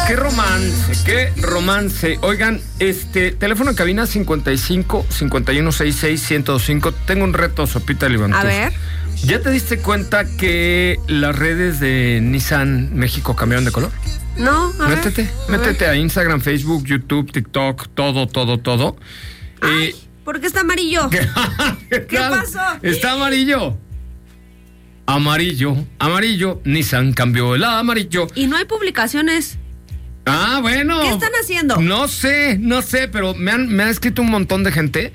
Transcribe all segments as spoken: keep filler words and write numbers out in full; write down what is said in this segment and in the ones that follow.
qué romance, qué romance. Oigan, este, teléfono en cabina cincuenta y cinco, cincuenta y uno, sesenta y seis, ciento cinco. Tengo un reto, Sopita Libantuz. A ver. ¿Ya te diste cuenta que las redes de Nissan México cambiaron de color? No, a Métete, ver, a métete ver. a Instagram, Facebook, YouTube, TikTok, todo, todo, todo. Ay, Eh, ¿por qué está amarillo? ¿Qué, ¿Qué tal? pasó? Está amarillo. Amarillo, amarillo. Nissan cambió el amarillo. Y no hay publicaciones. Ah, bueno. ¿Qué están haciendo? No sé, no sé, pero me han, me ha escrito un montón de gente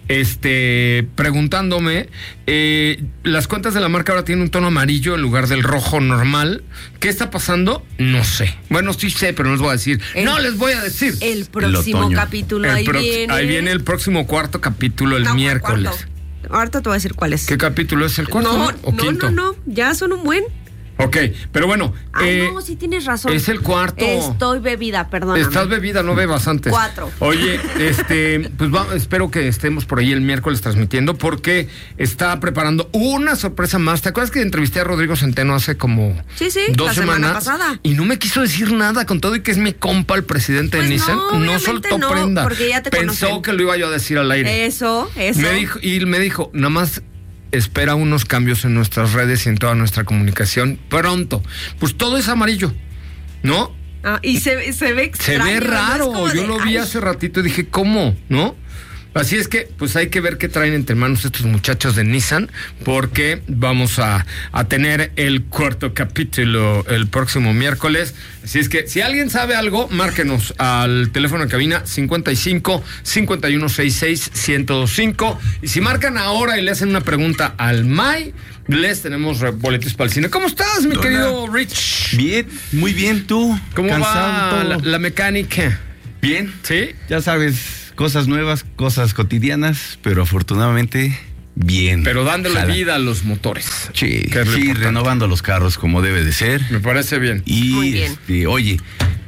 este, preguntándome. Eh, las cuentas de la marca ahora tienen un tono amarillo en lugar del rojo normal. ¿Qué está pasando? No sé. Bueno, sí sé, pero no les voy a decir. El, no les voy a decir. El próximo El capítulo, El ahí prox- viene. Ahí viene el próximo cuarto capítulo, el No, miércoles. cuarto. Ahorita te voy a decir cuál es. ¿Qué capítulo es? ¿El cuarto No, no? o no, quinto? no, no, ya son un buen. Ok, pero bueno. Ah, eh, no, sí tienes razón. es el cuarto. Estoy bebida, perdóname. Estás bebida, no bebas antes. Cuatro. Oye, este, pues va, espero que estemos por ahí el miércoles transmitiendo porque está preparando una sorpresa más. ¿Te acuerdas que entrevisté a Rodrigo Centeno hace como Sí, sí, dos la semanas? semana pasada. Y no me quiso decir nada con todo y que es mi compa el presidente Pues de Nissan. no, No, obviamente soltó no, prenda. porque ya te Pensó conocen. que lo iba yo a decir al aire. Eso, eso. Me dijo, y me dijo, nada más espera unos cambios en nuestras redes y en toda nuestra comunicación pronto. Pues todo es amarillo, ¿no? Ah, y se, se ve Se extraño. ve ¿no? Es raro. como Yo de, lo vi ay, hace ratito y dije, ¿cómo? ¿No? Así es que, pues hay que ver qué traen entre manos estos muchachos de Nissan, porque vamos a, a tener el cuarto capítulo el próximo miércoles. Así es que, si alguien sabe algo, márquenos al teléfono en cabina cincuenta y cinco, cincuenta y uno, sesenta y seis, ciento cinco. Y si marcan ahora y le hacen una pregunta al May, les tenemos boletos para el cine. ¿Cómo estás, mi Hola. querido Rich? Bien, muy bien, tú. ¿Cómo Cansado, va todo. la, la mecánica? Bien, ¿Sí? ya sabes, cosas nuevas, cosas cotidianas, pero afortunadamente bien. Pero dándole Jala. vida a los motores. Sí, Que es lo sí, importante. renovando los carros como debe de ser. Me parece bien. Y Muy bien. este, oye,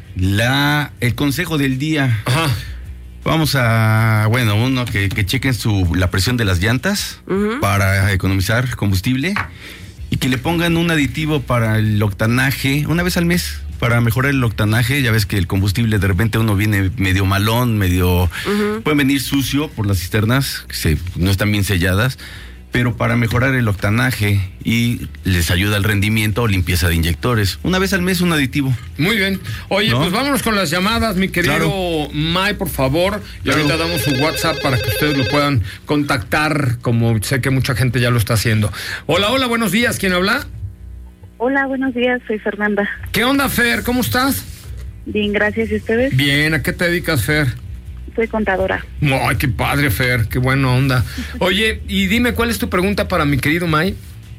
la el consejo del día. Ajá. Vamos a, bueno, uno que, que chequen su la presión de las llantas Ujú. para economizar combustible y que le pongan un aditivo para el octanaje una vez al mes para mejorar el octanaje. Ya ves que el combustible de repente uno viene medio malón, medio Ujú. puede venir sucio por las cisternas que se, no están bien selladas, pero para mejorar el octanaje y les ayuda el rendimiento o limpieza de inyectores. Una vez al mes un aditivo. Muy bien. Oye, ¿No? pues vámonos con las llamadas, mi querido Claro. May, por favor. Y Claro. ahorita damos su WhatsApp para que ustedes lo puedan contactar, como sé que mucha gente ya lo está haciendo. Hola, hola, buenos días. ¿Quién habla? Hola, buenos días, soy Fernanda. ¿Qué onda, Fer? ¿Cómo estás? Bien, gracias. ¿Y ustedes? Bien, ¿a qué te dedicas, Fer? Soy contadora. Ay, qué padre, Fer, qué buena onda. Oye, y dime, ¿cuál es tu pregunta para mi querido May?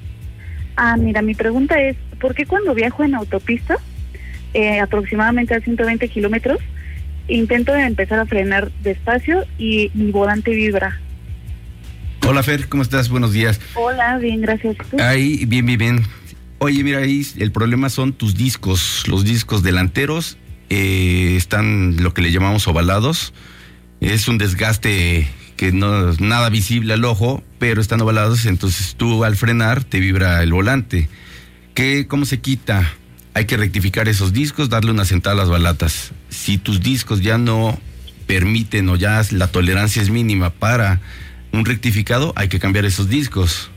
Ah, mira, mi pregunta es, ¿por qué cuando viajo en autopista, eh, aproximadamente a ciento veinte kilómetros, intento empezar a frenar despacio y mi volante vibra? Hola Fer, ¿cómo estás? Buenos días. Hola, bien, gracias. ¿Tú? Ahí, bien, bien, bien. Oye, mira, ahí el problema son tus discos. Los discos delanteros eh, están lo que le llamamos ovalados. Es un desgaste que no es nada visible al ojo, pero están ovalados, entonces tú al frenar te vibra el volante. ¿Qué, ¿Cómo se quita? Hay que rectificar esos discos, darle una sentada a las balatas. Si tus discos ya no permiten o ya la tolerancia es mínima para un rectificado, hay que cambiar esos discos.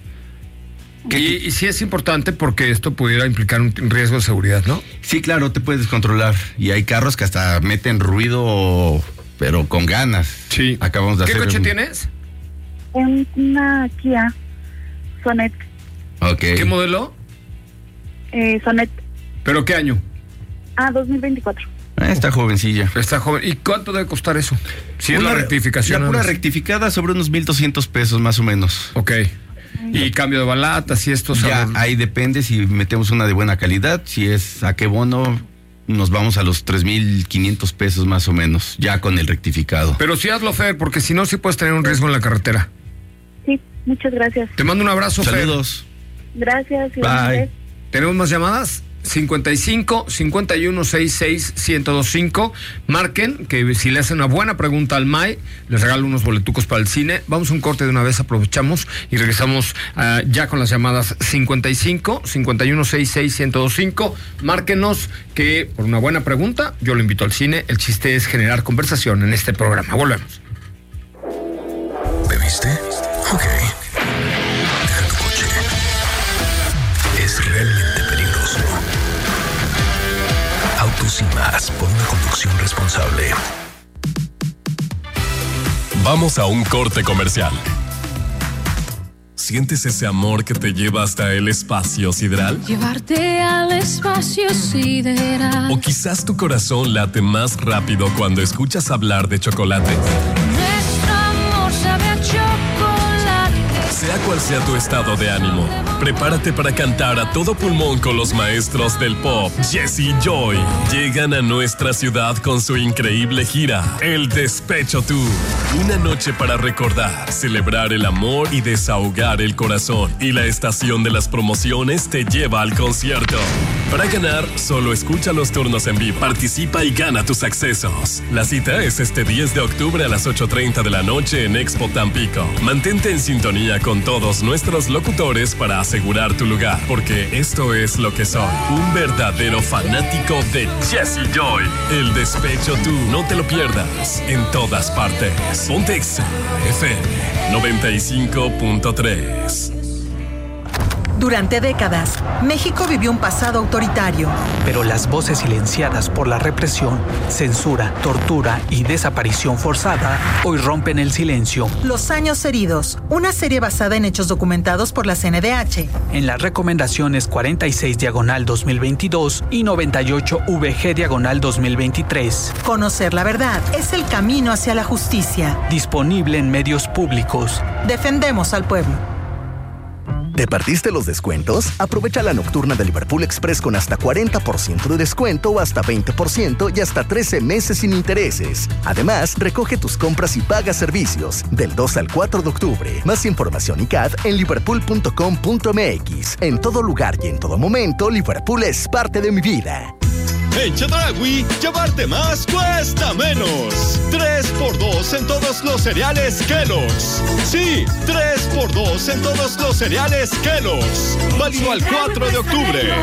Y, y sí es importante porque esto pudiera implicar un riesgo de seguridad, ¿no? Sí, claro, te puedes controlar. Y hay carros que hasta meten ruido, pero con ganas. Sí. Acabamos de ¿Qué hacer coche un- tienes? En una Kia Sonet. Ok. ¿Qué modelo? Eh, Sonet. ¿Pero qué año? Ah, dos mil veinticuatro. Ah, está jovencilla. Está joven. ¿Y cuánto debe costar eso? Si es Una- la rectificación. La pura nada más. rectificada sobre unos mil doscientos pesos más o menos. Ok. Y cambio de balatas y esto. Ya, ¿sabes? ahí depende si metemos una de buena calidad. Si es a qué bono, nos vamos a los tres mil quinientos pesos más o menos, ya con el rectificado. Pero sí hazlo, Fer, porque si no, sí puedes tener un riesgo en la carretera. Sí, muchas gracias. Te mando un abrazo, Fer. Saludos. Gracias. y Bye. buenas tardes. ¿Tenemos más llamadas? cincuenta y cinco, cincuenta y uno, sesenta y seis, ciento veinticinco. Marquen, que si le hacen una buena pregunta al M A E, les regalo unos boletucos para el cine. Vamos a un corte de una vez, aprovechamos y regresamos uh, ya con las llamadas cincuenta y cinco, cincuenta y uno, sesenta y seis, ciento veinticinco. Márquenos, que por una buena pregunta yo lo invito al cine. El chiste es generar conversación en este programa. Volvemos. ¿Bebiste? Ok. Deja tu coche. Es realmente peligroso. Autos y más, por una conducción responsable. Vamos a un corte comercial. ¿Sientes ese amor que te lleva hasta el espacio sideral? Llevarte al espacio sideral. O quizás tu corazón late más rápido cuando escuchas hablar de chocolate. Nuestro amor sabe a chocolate. Sea cual sea tu estado de ánimo, prepárate para cantar a todo pulmón con los maestros del pop, Jesse Joy. Llegan a nuestra ciudad con su increíble gira, El Despecho Tour. Una noche para recordar, celebrar el amor y desahogar el corazón. Y la estación de las promociones te lleva al concierto. Para ganar, solo escucha los turnos en vivo, participa y gana tus accesos. La cita es este diez de octubre a las ocho treinta de la noche en Expo Tampico. Mantente en sintonía con todos nuestros locutores para asegurar tu lugar, porque esto es lo que soy, un verdadero fanático de Jesse Joy. El Despecho Tour, no te lo pierdas, en todas partes. Ponte Exa F M noventa y cinco punto tres. Durante décadas, México vivió un pasado autoritario. Pero las voces silenciadas por la represión, censura, tortura y desaparición forzada hoy rompen el silencio. Los años heridos, una serie basada en hechos documentados por la C N D H. En las recomendaciones cuarenta y seis diagonal dos mil veintidós y noventa y ocho V G diagonal dos mil veintitrés. Conocer la verdad es el camino hacia la justicia. Disponible en medios públicos. Defendemos al pueblo. ¿Te perdiste los descuentos? Aprovecha la nocturna de Liverpool Express con hasta cuarenta por ciento de descuento o hasta veinte por ciento y hasta trece meses sin intereses. Además, recoge tus compras y paga servicios del dos al cuatro de octubre. Más información y C A D en liverpool punto com punto m x. En todo lugar y en todo momento, Liverpool es parte de mi vida. En Chedraui, llevarte más cuesta menos. tres por dos en todos los cereales Kellogg's. Sí, tres por dos en todos los cereales Kellogg's. Válido al cuatro de octubre.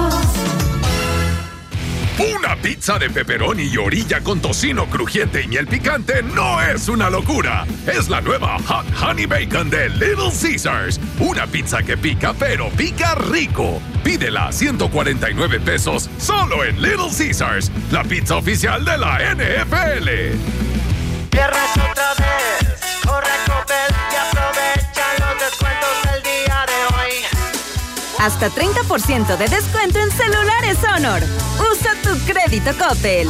Una pizza de pepperoni y orilla con tocino crujiente y miel picante no es una locura. Es la nueva Hot Honey Bacon de Little Caesars. Una pizza que pica, pero pica rico. Pídela a ciento cuarenta y nueve pesos solo en Little Caesars, la pizza oficial de la N F L. Viernes otra vez, corre a Coppel y aprovecha los descuentos del día de hoy. Hasta treinta por ciento de descuento en celulares Honor. Usa tu crédito Coppel.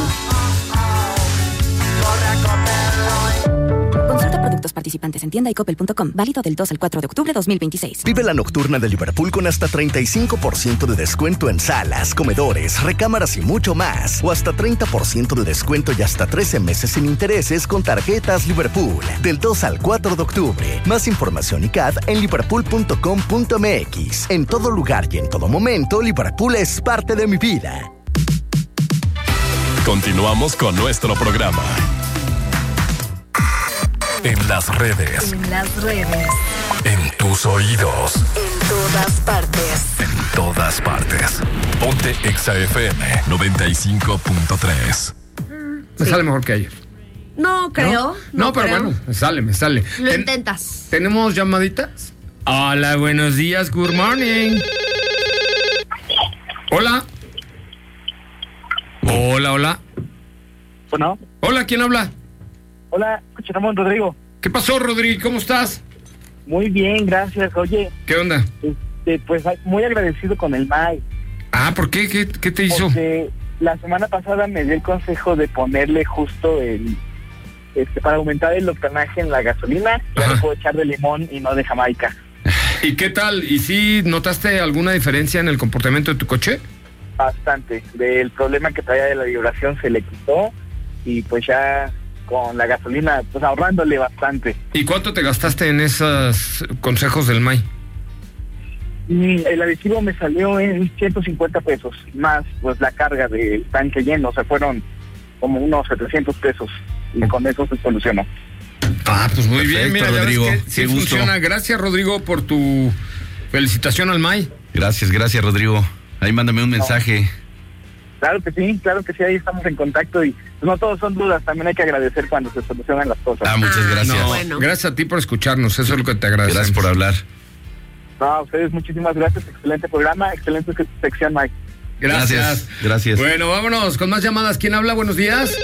Corre a Coppel hoy. Consulta productos participantes en tienda y coppel punto com. Válido del dos al cuatro de octubre de dos mil veintiséis. Vive la nocturna de Liverpool con hasta treinta y cinco por ciento de descuento en salas, comedores, recámaras y mucho más. O hasta treinta por ciento de descuento y hasta trece meses sin intereses con tarjetas Liverpool. Del dos al cuatro de octubre. Más información y C A D en liverpool punto com punto m x. En todo lugar y en todo momento, Liverpool es parte de mi vida. Continuamos con nuestro programa. En las redes. En las redes. En tus oídos. En todas partes. En todas partes. Ponte Exa F M noventa y cinco punto tres. Me sale mejor que ayer. No creo. No, no, no pero creo. bueno, me sale, me sale. Lo Ten- intentas. ¿Tenemos llamaditas? Hola, buenos días, good morning. Hola. Hola, hola. Bueno. Hola, ¿quién habla? Hola, Coche Ramón, Rodrigo. ¿Qué pasó, Rodrigo? ¿Cómo estás? Muy bien, gracias. Oye. ¿Qué onda? Este, pues muy agradecido con el M A E. Ah, ¿por qué? ¿Qué, qué te hizo? Porque la semana pasada me dio el consejo de ponerle justo el... Este, para aumentar el octanaje en la gasolina, ya le puedo echar de limón y no de Jamaica. ¿Y qué tal? ¿Y si notaste alguna diferencia en el comportamiento de tu coche? Bastante. Del problema que traía de la vibración se le quitó y pues ya con la gasolina, pues ahorrándole bastante. ¿Y cuánto te gastaste en esos consejos del M A I? Mm, el adhesivo me salió en ciento cincuenta pesos, más pues la carga del tanque lleno, o sea, fueron como unos setecientos pesos y con eso se solucionó. Ah, pues muy Perfecto, bien, mira, Rodrigo, ya ves que sí qué gusto. funciona. Gracias, Rodrigo, por tu felicitación al M A I. Gracias, gracias, Rodrigo. Ahí mándame un mensaje. Claro que sí, claro que sí, ahí estamos en contacto y pues, no todos son dudas, también hay que agradecer cuando se solucionan las cosas. Ah, muchas gracias. No, bueno. Gracias a ti por escucharnos, eso es lo que te agradecemos. Gracias por hablar. No, a ustedes muchísimas gracias, excelente programa, excelente sección, Mike. Gracias. Gracias, gracias. Bueno, vámonos con más llamadas. ¿Quién habla? Buenos días.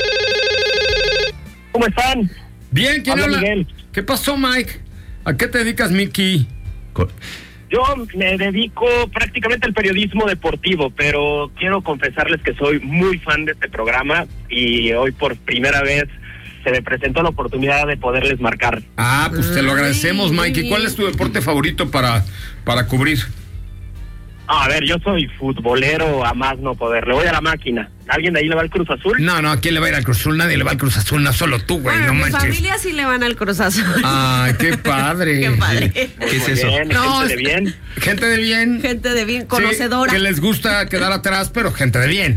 ¿Cómo están? Bien, ¿quién Habla habla? Miguel. ¿Qué pasó, Mike? ¿A qué te dedicas, Mickey? Co- Yo me dedico prácticamente al periodismo deportivo, pero quiero confesarles que soy muy fan de este programa y hoy por primera vez se me presentó la oportunidad de poderles marcar. Ah, pues te lo agradecemos, Ay, Mike. ¿Y cuál es tu deporte favorito para, para cubrir? Ah, a ver, yo soy futbolero a más no poder. Le voy a la máquina. ¿Alguien de ahí le va al Cruz Azul? No, no, ¿a quién le va a ir al Cruz Azul? Nadie le va al Cruz Azul, no solo tú, güey, Bueno, no mi manches. familia sí le van al Cruz Azul. Ay, qué padre. Qué padre. ¿Qué es Muy eso? bien, No, gente de bien. Gente de bien. Gente de bien, Sí, conocedora. que les gusta quedar atrás, pero gente de bien.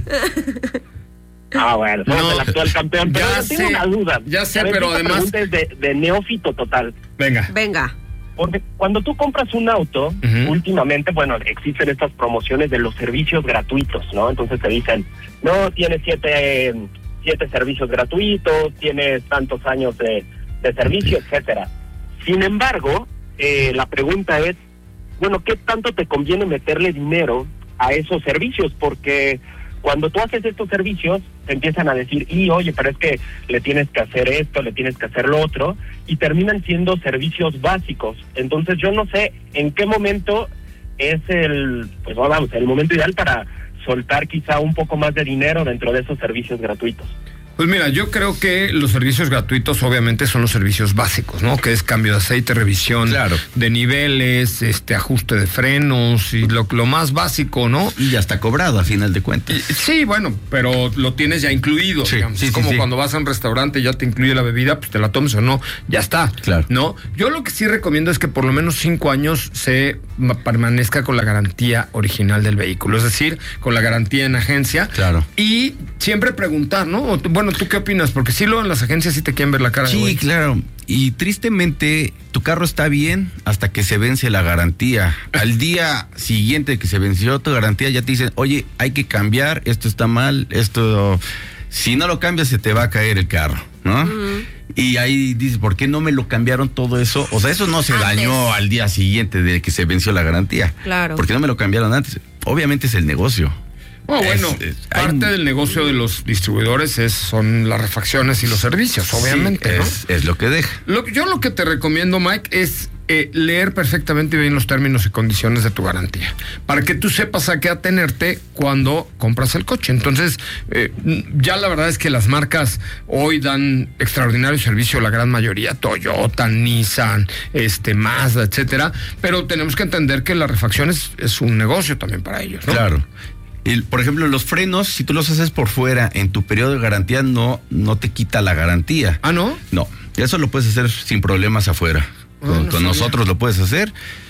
Ah, bueno, somos No, el actual campeón. Pero ya yo tengo sé, una duda. ya sé, A ver, pero esta además- pregunta es de, de neófito total. Venga. Venga. Porque cuando tú compras un auto, Ujú. últimamente, bueno, existen estas promociones de los servicios gratuitos, ¿no? Entonces te dicen, no, tienes siete, siete servicios gratuitos, tienes tantos años de, de servicio, etcétera. Sin embargo, eh, la pregunta es, bueno, ¿qué tanto te conviene meterle dinero a esos servicios? Porque cuando tú haces estos servicios, te empiezan a decir, y oye, pero es que le tienes que hacer esto, le tienes que hacer lo otro, y terminan siendo servicios básicos. Entonces yo no sé en qué momento es el, pues vamos, el momento ideal para soltar quizá un poco más de dinero dentro de esos servicios gratuitos. Pues mira, yo creo que los servicios gratuitos obviamente son los servicios básicos, ¿no? Que es cambio de aceite, revisión Claro. de niveles, este ajuste de frenos y lo, lo más básico, ¿no? Y ya está cobrado a final de cuentas. Sí, bueno, pero lo tienes ya incluido, Sí, digamos. sí, es sí, como sí. cuando vas a un restaurante y ya te incluye la bebida, pues te la tomes o no, ya está. Claro. ¿No? Yo lo que sí recomiendo es que por lo menos cinco años se ma- permanezca con la garantía original del vehículo, es decir, con la garantía en agencia. Claro. Y siempre preguntar, ¿no? O tú- Bueno, ¿tú qué opinas? Porque sí, luego en las agencias sí te quieren ver la cara. de Sí, güey. claro. Y tristemente, tu carro está bien hasta que se vence la garantía. Al día siguiente que se venció tu garantía, ya te dicen, oye, hay que cambiar, esto está mal, esto... Si no lo cambias, se te va a caer el carro, ¿no? Ujú. Y ahí dices, ¿por qué no me lo cambiaron todo eso? O sea, eso no se Antes. dañó al día siguiente de que se venció la garantía. Claro. ¿Por qué no me lo cambiaron antes? Obviamente es el negocio. Oh, bueno, Es- es- hay- parte del negocio de los distribuidores es, son las refacciones y los servicios, obviamente, Sí, ¿no? es, es lo que deja. Lo, que- yo lo que te recomiendo, Mike, es eh, leer perfectamente bien los términos y condiciones de tu garantía, para que tú sepas a qué atenerte cuando compras el coche. Entonces, eh, ya la verdad es que las marcas hoy dan extraordinario servicio, la gran mayoría, Toyota, Nissan, este, Mazda, etcétera, pero tenemos que entender que la refacción es, es un negocio también para ellos, ¿no? Claro. El, por ejemplo, los frenos, si tú los haces por fuera en tu periodo de garantía, no, no te quita la garantía. ¿Ah, no? No, eso lo puedes hacer sin problemas afuera. Ah, con no con sabía. nosotros lo puedes hacer.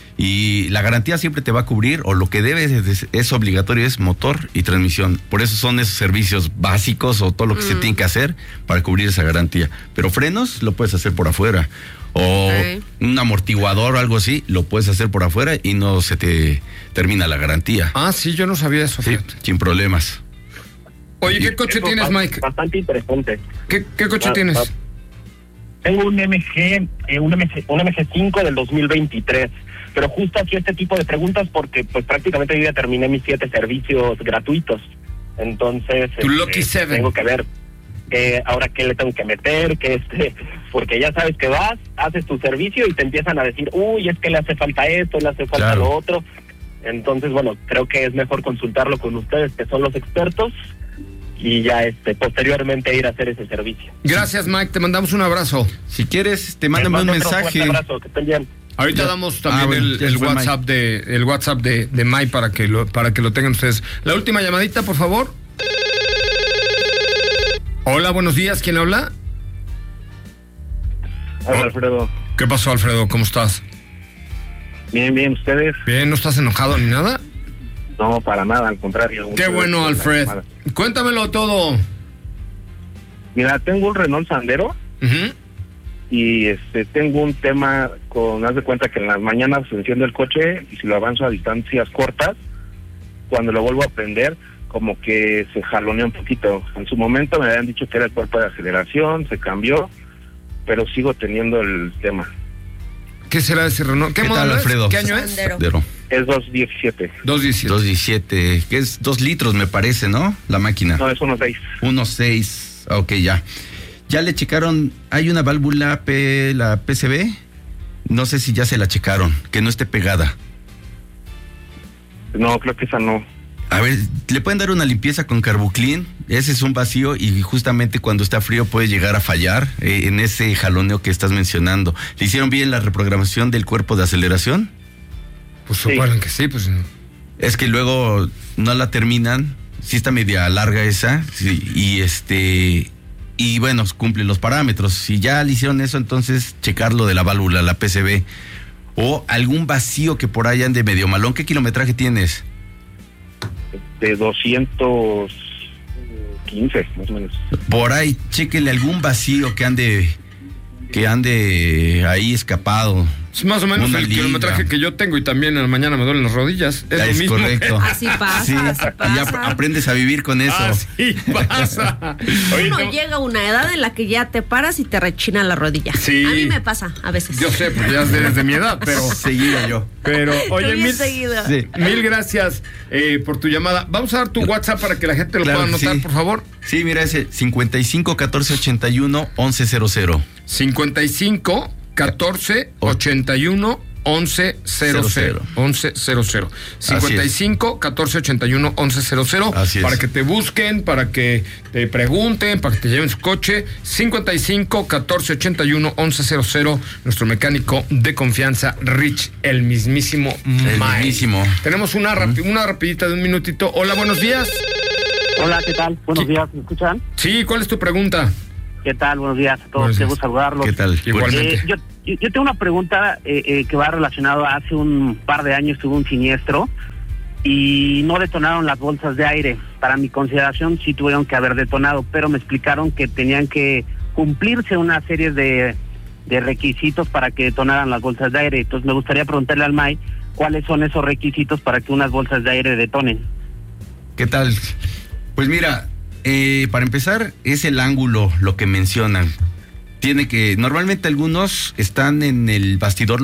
Y la garantía siempre te va a cubrir, o lo que debe es, es obligatorio es motor y transmisión. Por eso son esos servicios básicos o todo lo que se Mm. tiene que hacer para cubrir esa garantía. Pero frenos lo puedes hacer por afuera. O Ok. un amortiguador o algo así, lo puedes hacer por afuera y no se te termina la garantía. Ah, sí, yo no sabía eso, Sí, fíjate. sin problemas. Oye, ¿qué coche Eso tienes, ba- Mike? Bastante interesante. ¿Qué, qué coche Ah, tienes? ah. Tengo un M G, eh, un M G, un M G cinco del dos mil veintitrés, pero justo hacía este tipo de preguntas porque pues prácticamente yo ya terminé mis siete servicios gratuitos. Entonces, Tu este, Lucky Seven. tengo que ver que ahora qué le tengo que meter, que este, porque ya sabes que vas, haces tu servicio y te empiezan a decir, uy, es que le hace falta esto, le hace falta Claro. lo otro. Entonces, bueno, creo que es mejor consultarlo con ustedes, que son los expertos, y ya este posteriormente ir a hacer ese servicio. Gracias, Mike, te mandamos un abrazo. Si quieres, te mándame un Les mando otro mensaje. fuerte abrazo, que estén bien. Ahorita Ya. damos también Ah, bueno, el, ya el se fue WhatsApp de el WhatsApp de, de Mike para que lo para que lo tengan ustedes. La última llamadita, por favor. Hola, buenos días. ¿Quién habla? Hola, Alfredo. ¿Qué pasó, Alfredo? ¿Cómo estás? Bien, bien, ¿ustedes? Bien, ¿no estás enojado ni nada? No, para nada, al contrario. Qué bueno, Alfred. Cuéntamelo todo. Mira, tengo un Renault Sandero uh-huh. y este tengo un tema con, haz de cuenta que en las mañanas se enciende el coche y si lo avanzo a distancias cortas, cuando lo vuelvo a prender, como que se jalonea un poquito. En su momento me habían dicho que era el cuerpo de aceleración, se cambió, pero sigo teniendo el tema. ¿Qué será ese Renault? ¿Qué, ¿Qué modelo tal, es? Alfredo? ¿Qué año es? Sandero. Es dos diecisiete. dos diecisiete. dos diecisiete, que es dos litros me parece, ¿no? La máquina. No, es uno seis. uno seis, ok, ya. Ya le checaron, hay una válvula, P, la P C B, no sé si ya se la checaron, que no esté pegada. No, creo que esa no. A ver, le pueden dar una limpieza con Carbuclean, ese es un vacío y justamente cuando está frío puede llegar a fallar eh, en ese jaloneo que estás mencionando. ¿Le hicieron bien la reprogramación del cuerpo de aceleración? Pues suponen sí. que sí, pues. Es que luego no la terminan, sí está media larga esa, sí, y este, y bueno, cumple los parámetros. Si ya le hicieron eso, entonces checar lo de la válvula, la P C B, o algún vacío que por ahí ande medio malón. ¿Qué kilometraje tienes? De doscientos quince, más o menos. Por ahí, chéquenle algún vacío que ande, que ande ahí escapado. Es más o menos Una el liga. kilometraje que yo tengo y también en la mañana me duelen las rodillas. Es, es lo mismo. correcto. Así pasa, Sí, así pasa. ya ap- aprendes a vivir con eso. Así pasa. Oye, Uno no- llega a una edad en la que ya te paras y te rechina la rodilla. Sí. A mí me pasa a veces. Yo sé, porque ya eres de mi edad, pero... Seguido yo. Pero, oye, bien mil, seguido. Sí. mil gracias eh, por tu llamada. Vamos a dar tu WhatsApp para que la gente lo Claro pueda que anotar, sí. por favor. Sí, mira ese cincuenta y cinco catorce ochenta y uno once cero cero. cincuenta y cinco catorce ochenta y uno once cero cero. once cero cero. cincuenta y cinco catorce ochenta y uno once cero cero. Así es. Para que te busquen, para que te pregunten, para que te lleven su coche. cincuenta y cinco catorce ochenta y uno once cero cero. Nuestro mecánico de confianza, Rich, el mismísimo El Mike. mismísimo. Tenemos una, rapi- una rapidita de un minutito. Hola, buenos días. Hola, ¿qué tal? Buenos ¿Qué? días, ¿me escuchan? Sí, ¿cuál es tu pregunta? ¿Qué tal? Buenos días a todos, Buenos qué días. gusto saludarlos. ¿Qué tal? Igualmente. Eh, yo, yo yo tengo una pregunta eh, eh, que va relacionado. Hace un par de años tuve un siniestro y no detonaron las bolsas de aire. Para mi consideración sí tuvieron que haber detonado, pero me explicaron que tenían que cumplirse una serie de, de requisitos para que detonaran las bolsas de aire. Entonces me gustaría preguntarle al M A I cuáles son esos requisitos para que unas bolsas de aire detonen. ¿Qué tal? Pues mira, eh, para empezar, es el ángulo lo que mencionan. Tiene que, normalmente algunos están en el bastidor